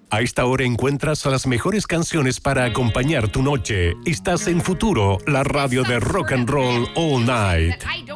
A esta hora encuentras las mejores canciones para acompañar tu noche. Estás en Futuro, la radio de rock and roll all night.